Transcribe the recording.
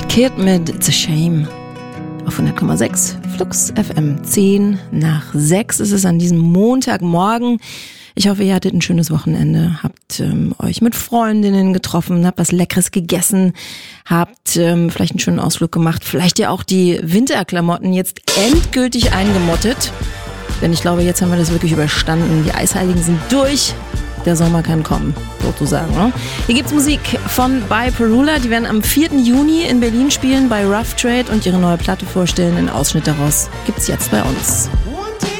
Kid mit It's a Shame auf 100,6 Flux FM. 10 nach 6 ist es an diesem Montagmorgen. Ich hoffe, ihr hattet ein schönes Wochenende, habt euch mit Freundinnen getroffen, habt was Leckeres gegessen, habt vielleicht einen schönen Ausflug gemacht, vielleicht ja auch die Winterklamotten jetzt endgültig eingemottet. Denn ich glaube, jetzt haben wir das wirklich überstanden. Die Eisheiligen sind durch. Der Sommer kann kommen, sozusagen. Ne? Hier gibt's Musik von By Perula. Die werden am 4. Juni in Berlin spielen bei Rough Trade und ihre neue Platte vorstellen. Einen Ausschnitt daraus gibt's jetzt bei uns.